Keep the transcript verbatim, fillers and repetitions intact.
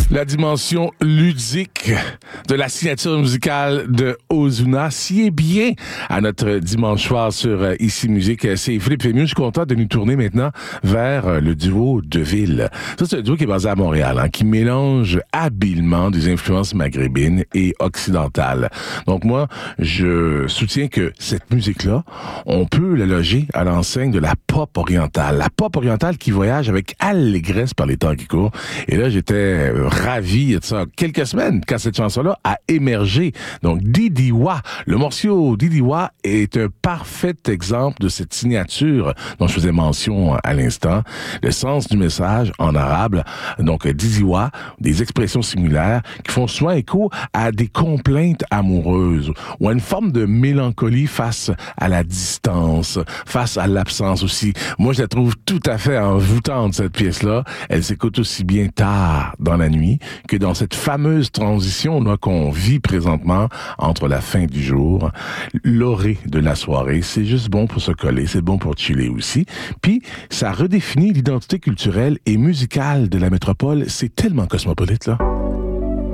La dimension ludique de la signature musicale de Ozuna sied bien à notre dimanche soir sur euh, Ici Musique. C'est Philippe Fémieux. Je suis content de nous tourner maintenant vers euh, le duo Deville. Ça, c'est un duo qui est basé à Montréal, hein, qui mélange habilement des influences maghrébines et occidentales. Donc moi, je soutiens que cette musique-là, on peut la loger à l'enseigne de la pop orientale. La pop orientale qui voyage avec allégresse par les temps qui courent. Et là, j'étais ravi de ça quelques semaines quand cette chanson-là a émergé. Donc, Didiwa, le morceau Didiwa est un parfait exemple de cette signature dont je faisais mention à l'instant. Le sens du message en arabe, donc Didiwa, des expressions similaires qui font souvent écho à des complaintes amoureuses ou à une forme de mélancolie face à la distance, face à l'absence aussi. Moi, je la trouve tout à fait envoûtante, cette pièce-là. Elle s'écoute aussi bien tard dans la nuit que dans cette fameuse transition là qu'on vit présentement entre la fin du jour, l'orée de la soirée. C'est juste bon pour se coller, c'est bon pour chiller aussi. Puis, ça redéfinit l'identité culturelle et musicale de la métropole. C'est tellement cosmopolite, là.